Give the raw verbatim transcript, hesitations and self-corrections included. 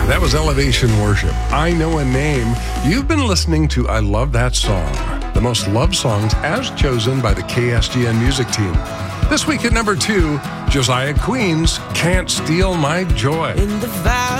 That was Elevation Worship. I Know a Name. You've been listening to I Love That Song, the most loved songs as chosen by the K S G N music team. This week at number two, Josiah Queen's Can't Steal My Joy. In the valley.